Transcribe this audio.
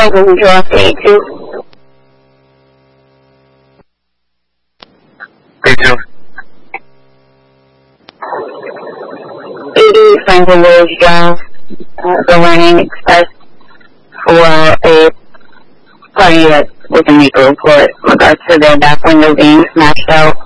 Welcome to off day 2. Day 2. 80 Franklin Village Drive, the Learning Express, for a party that was in April report in regards to their back window being smashed out.